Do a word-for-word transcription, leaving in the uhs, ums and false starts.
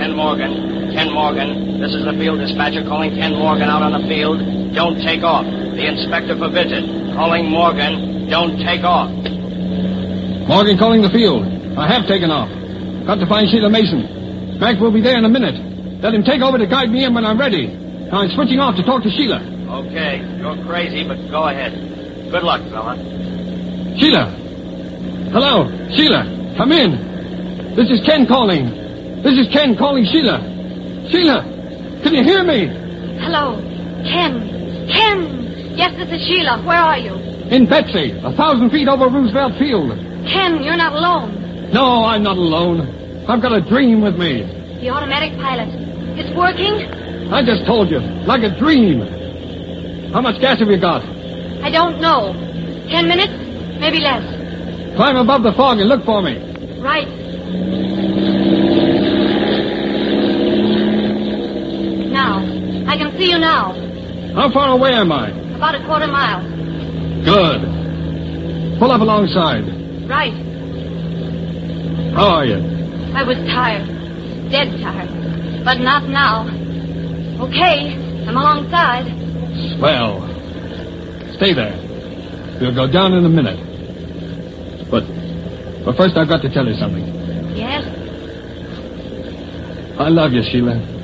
Ken Morgan. Ken Morgan, this is the field dispatcher calling Ken Morgan out on the field. Don't take off. The inspector forbids it. Calling Morgan. Don't take off. Morgan calling the field. I have taken off. Got to find Sheila Mason. Mac will be there in a minute. Let him take over to guide me in when I'm ready. Now I'm switching off to talk to Sheila. Okay, you're crazy, but go ahead. Good luck, fella. Sheila! Hello, Sheila, come in. This is Ken calling. This is Ken calling Sheila. Sheila, can you hear me? Hello, Ken. Ken! Yes, this is Sheila. Where are you? In Betsy, a thousand feet over Roosevelt Field. Ken, you're not alone. No, I'm not alone. I've got a dream with me. The automatic pilot. It's working? I just told you, like a dream. How much gas have you got? I don't know. Ten minutes? Maybe less. Climb above the fog and look for me. Right. Now. I can see you now. How far away am I? About a quarter mile. Good. Pull up alongside. Right. How are you? I was tired. Dead tired. But not now. Okay. I'm alongside. Swell. Stay there. We'll go down in a minute. But, but first I've got to tell you something. Yes? I love you, Sheila.